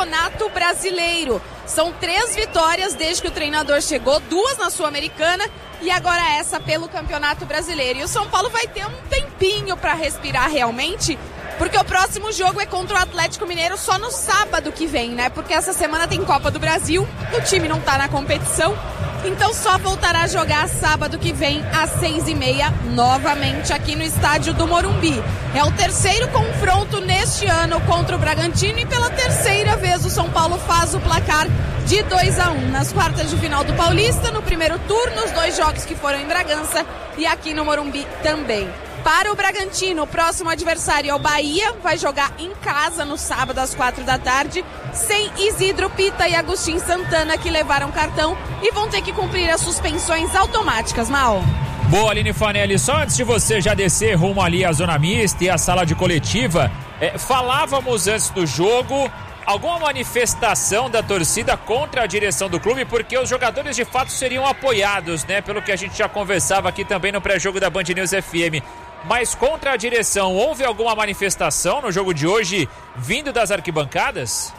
Campeonato Brasileiro. São 3 vitórias desde que o treinador chegou, 2 na Sul-Americana e agora essa pelo Campeonato Brasileiro. E o São Paulo vai ter um tempinho para respirar realmente, porque o próximo jogo é contra o Atlético Mineiro só no sábado que vem, né? Porque essa semana tem Copa do Brasil, o time não tá na competição, então só voltará a jogar sábado que vem às 6h30, novamente aqui no estádio do Morumbi. É o terceiro confronto neste ano contra o Bragantino e pela terceira vez o São Paulo faz o placar de 2-1 nas quartas de final do Paulista, no primeiro turno, os 2 jogos que foram em Bragança e aqui no Morumbi também. Para o Bragantino, o próximo adversário é o Bahia, vai jogar em casa no sábado às 4h, sem Isidro Pita e Agustin Santana, que levaram cartão e vão ter que cumprir as suspensões automáticas, Mal. Boa, Aline Fanelli, só antes de você já descer rumo ali à zona mista e à sala de coletiva, falávamos antes do jogo alguma manifestação da torcida contra a direção do clube, porque os jogadores de fato seriam apoiados, né? Pelo que a gente já conversava aqui também no pré-jogo da Band News FM. Mas contra a direção, houve alguma manifestação no jogo de hoje vindo das arquibancadas?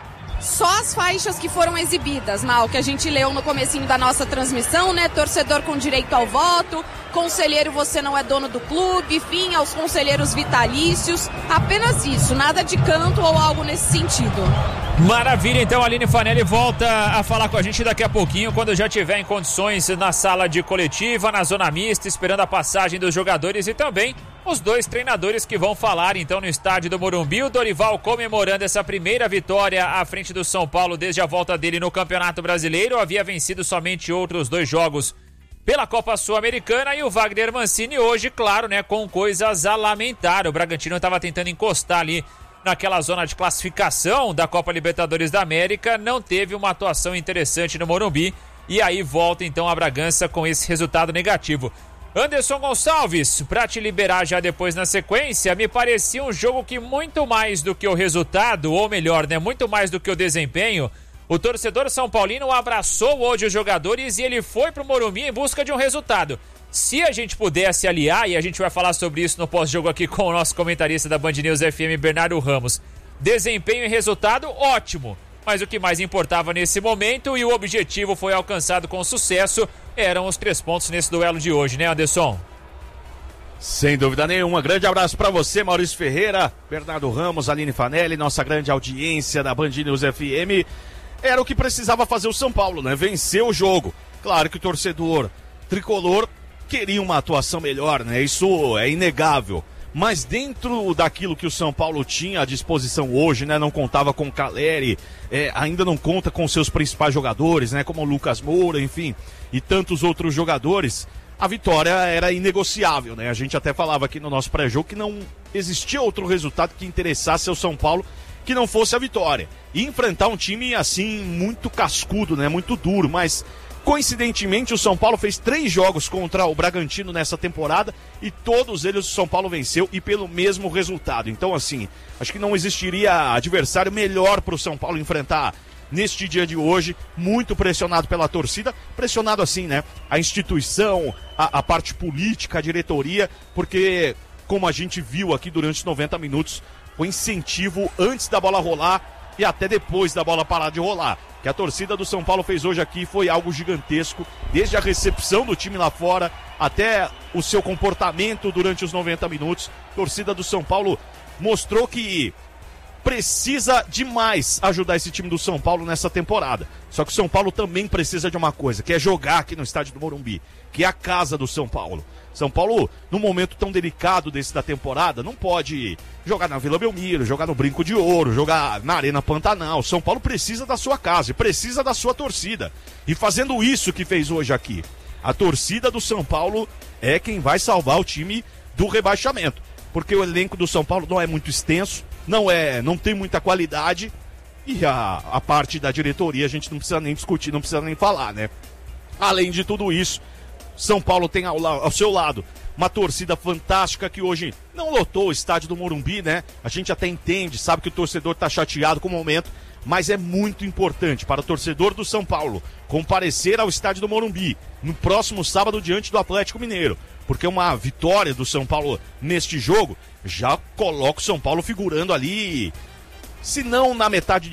Só as faixas que foram exibidas, Mal, que a gente leu no comecinho da nossa transmissão, né? Torcedor com direito ao voto, conselheiro você não é dono do clube, fim aos conselheiros vitalícios, apenas isso, nada de canto ou algo nesse sentido. Maravilha, então a Aline Fanelli volta a falar com a gente daqui a pouquinho, quando já tiver em condições na sala de coletiva, na zona mista, esperando a passagem dos jogadores e também os 2 treinadores que vão falar então no estádio do Morumbi. O Dorival comemorando essa primeira vitória à frente do São Paulo desde a volta dele no Campeonato Brasileiro, havia vencido somente outros 2 jogos pela Copa Sul-Americana, e o Wagner Mancini hoje, claro, né, com coisas a lamentar. O Bragantino estava tentando encostar ali naquela zona de classificação da Copa Libertadores da América, não teve uma atuação interessante no Morumbi e aí volta então a Bragança com esse resultado negativo. Anderson Gonçalves, para te liberar já depois na sequência, me parecia um jogo que muito mais do que o resultado, ou melhor, né, muito mais do que o desempenho, o torcedor São Paulino abraçou hoje os jogadores e ele foi pro Morumbi em busca de um resultado. Se a gente pudesse aliar, e a gente vai falar sobre isso no pós-jogo aqui com o nosso comentarista da Band News FM, Bernardo Ramos, desempenho e resultado, ótimo. Mas o que mais importava nesse momento, e o objetivo foi alcançado com sucesso, eram os 3 pontos nesse duelo de hoje, né, Anderson? Sem dúvida nenhuma. Grande abraço para você, Maurício Ferreira, Bernardo Ramos, Aline Fanelli, nossa grande audiência da Band News FM. Era o que precisava fazer o São Paulo, né? Vencer o jogo. Claro que o torcedor tricolor queria uma atuação melhor, né? Isso é inegável. Mas dentro daquilo que o São Paulo tinha à disposição hoje, né? Não contava com o Caleri, ainda não conta com seus principais jogadores, né? Como o Lucas Moura, enfim, e tantos outros jogadores. A vitória era inegociável, né? A gente até falava aqui no nosso pré-jogo que não existia outro resultado que interessasse ao São Paulo que não fosse a vitória. E enfrentar um time assim muito cascudo, né? Muito duro, mas coincidentemente o São Paulo fez 3 jogos contra o Bragantino nessa temporada e todos eles o São Paulo venceu e pelo mesmo resultado. Então assim, acho que não existiria adversário melhor para o São Paulo enfrentar neste dia de hoje, muito pressionado pela torcida, pressionado assim, né? A instituição, a parte política, a diretoria, porque como a gente viu aqui durante os 90 minutos, o incentivo antes da bola rolar e até depois da bola parar de rolar. Que a torcida do São Paulo fez hoje aqui foi algo gigantesco, desde a recepção do time lá fora até o seu comportamento durante os 90 minutos. A torcida do São Paulo mostrou que precisa demais ajudar esse time do São Paulo nessa temporada. Só que o São Paulo também precisa de uma coisa, que é jogar aqui no estádio do Morumbi, que é a casa do São Paulo. São Paulo, num momento tão delicado desse da temporada, não pode jogar na Vila Belmiro, jogar no Brinco de Ouro, jogar na Arena Pantanal. São Paulo precisa da sua casa e precisa da sua torcida. E fazendo isso que fez hoje aqui, a torcida do São Paulo é quem vai salvar o time do rebaixamento. Porque o elenco do São Paulo não é muito extenso, não tem muita qualidade e a parte da diretoria a gente não precisa nem discutir, não precisa nem falar, né? Além de tudo isso, São Paulo tem ao seu lado uma torcida fantástica que hoje não lotou o estádio do Morumbi, né? A gente até entende, sabe que o torcedor tá chateado com o momento, mas é muito importante para o torcedor do São Paulo comparecer ao estádio do Morumbi no próximo sábado diante do Atlético Mineiro, porque uma vitória do São Paulo neste jogo já coloca o São Paulo figurando ali, se não na metade